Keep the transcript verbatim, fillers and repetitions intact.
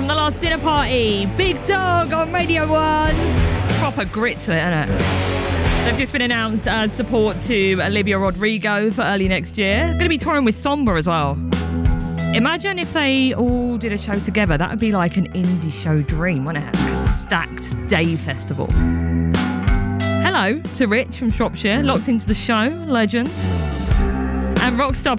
The Last Dinner Party. Big Dog on Radio one. Proper grit to it, isn't it? They've just been announced as support to Olivia Rodrigo for early next year. Going to be touring with Somber as well. Imagine if they all did a show together. That would be like an indie show dream, wouldn't it? Like a stacked day festival. Hello to Rich from Shropshire, locked into the show, legend. And Rockstar